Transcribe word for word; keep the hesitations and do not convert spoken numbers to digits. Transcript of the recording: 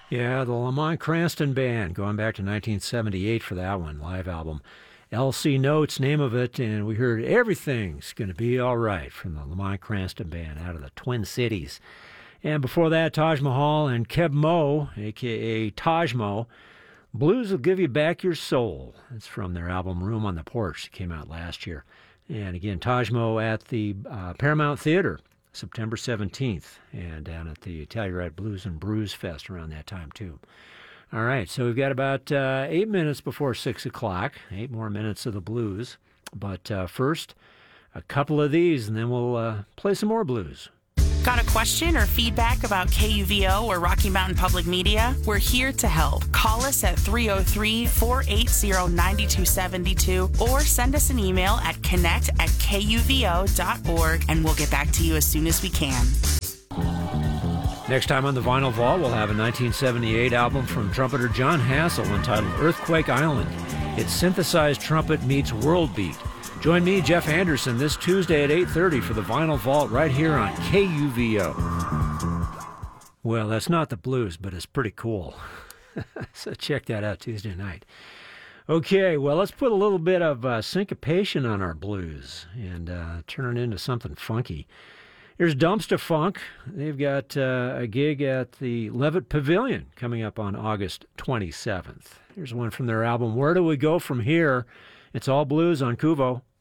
Yeah, the Lamont Cranston Band, going back to nineteen seventy-eight for that one, live album. L C Notes, name of it, and we heard Everything's Gonna Be All Right from the Lamont Cranston Band out of the Twin Cities. And before that, Taj Mahal and Keb Mo, a k a. Taj Mo, Blues Will Give You Back Your Soul. It's from their album Room on the Porch. It came out last year. And again, Taj Mo at the uh, Paramount Theater, September seventeenth, and down at the Telluride Blues and Brews Fest around that time, too. All right, so we've got about uh, eight minutes before six o'clock, eight more minutes of the blues. But uh, first, a couple of these, and then we'll uh, play some more blues. Got a question or feedback about K U V O or Rocky Mountain Public Media? We're here to help. Call us at three oh three, four eight zero, nine two seven two or send us an email at connect at K U V O dot org, and we'll get back to you as soon as we can. Next time on the Vinyl Vault, we'll have a nineteen seventy-eight album from trumpeter John Hassell entitled Earthquake Island. It's synthesized trumpet meets world beat. Join me, Jeff Anderson, this Tuesday at eight thirty for the Vinyl Vault right here on K U V O. Well, that's not the blues, but it's pretty cool. So check that out Tuesday night. Okay, well, let's put a little bit of uh, syncopation on our blues and uh, turn it into something funky. Here's Dumpster Funk. They've got uh, a gig at the Levitt Pavilion coming up on August twenty-seventh. Here's one from their album, Where Do We Go From Here? It's all blues on Kuvo.